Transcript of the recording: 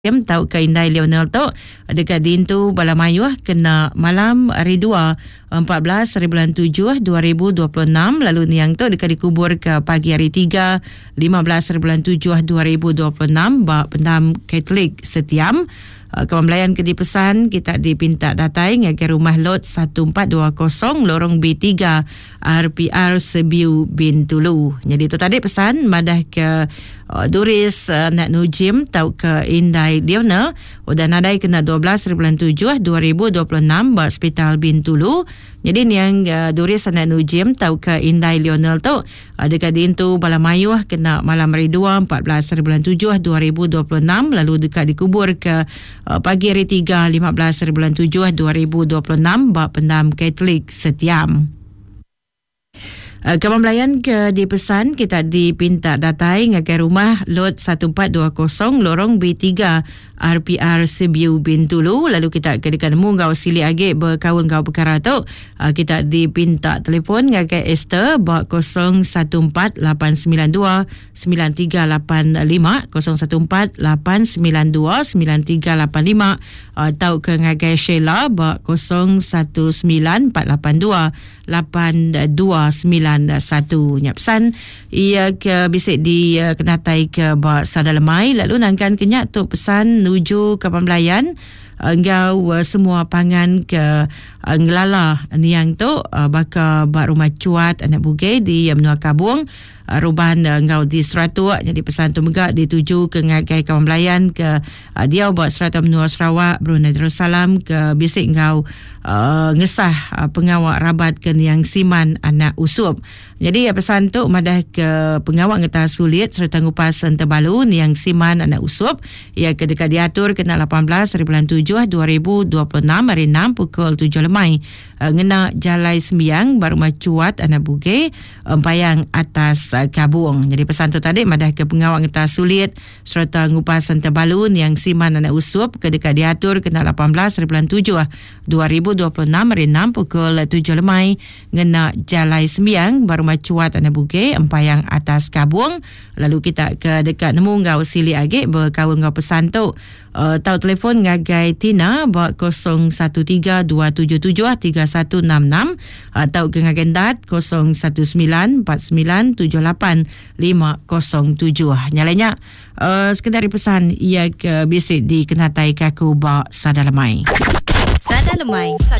Tau ke Indai Lionel tu dekat Dintu Balamayu kena malam hari 2 14 hari bulan 7 2026, lalu niang tu dekat dikubur ke pagi hari 3 15 hari bulan 7 2026 bak pendam Katolik Setiam. Kepembelayan ke dipesan kita dipinta datai ke rumah lot 1420 lorong B3 RPR Sebiu Bintulu. Jadi itu tadi pesan madah ke Doris nak nujim tau ke Indai Lionel udah nadai kena 12 bulan 7 2026 bak Hospital Bintulu. Jadi ni yang Doris nak nujim tau ke Indai Lionel tu dekat Dintu Balamayu kena malam hari 2 14 bulan 7 2026, lalu dekat dikubur ke pagi hari 3 15 hari bulan 7 2026 bak pendam Katolik Setiam. Kepembelayan ke dipesan kita dipinta datai ke rumah lot 1420 lorong B3 RPR Sebiu Bintulu, lalu kita kedekat nemu ngau sili age berkawal ngau perkara tu kita dipinta telefon ke Esther bak 0148929385 0148929385 atau ke ngagai Sheila bak 0194828291 nyapsan ia ke bisik di kenatai ke bak Sadalemai, lalu nangkan kenyak tu pesan nuju ke pembelayan engkau semua pangan ke ngelala niang tu baka bak rumah cuat anak bugai di Menua Kabung ruban engkau di Seratu. Jadi pesan tu megak dituju ke ngagai kepembelayan ke dia buat Seratu Menua Sarawak Brunei Darussalam ke bisik engkau ngesah pengawak rabat ke niang siman anak usup. Jadi pesan tu madah ke pengawak ngeta sulit serta ngupas terbalu niang siman anak usup ia kedekat diatur kena 18 hari bulan 7 2026 hari 6 pukul 7 lemai ngena Jalai Sembiang baru macuat anak buge empayang atas Kabung. Jadi pesan tu tadi madah ke pengawak ngeta sulit serta ngupas terbalu niang siman anak usup kedekat diatur kena 18 hari bulan 7 2026 hari 6 pukul 7 lemai ngena Jalai Sembiang baru macuat anak buge empayang atas Kabung. Lalu kita ke dekat nemu ngau sili age berkawal ngau pesan tu tau telefon ngagai Tina bak 0132773166 atau ke ngagai Dat 0194978507. Nyalanya sekedar pesan ia ke bisik di kenatai kaku bak Sadalemai. Sadalemai